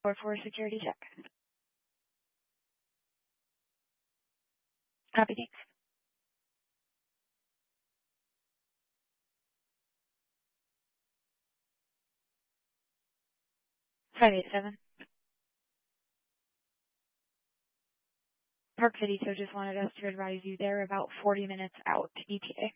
or for a security check. Copy, thanks. 587. Park City, so just wanted us to advise you they're about 40 minutes out ETA.